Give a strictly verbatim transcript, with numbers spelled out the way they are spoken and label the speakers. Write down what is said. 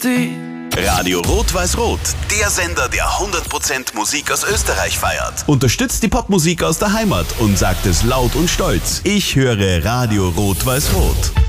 Speaker 1: Party.
Speaker 2: Radio Rot-Weiß-Rot, der Sender, der hundert Prozent Musik aus Österreich feiert. Unterstützt die Popmusik aus der Heimat und sagt es laut und stolz. Ich höre Radio Rot-Weiß-Rot.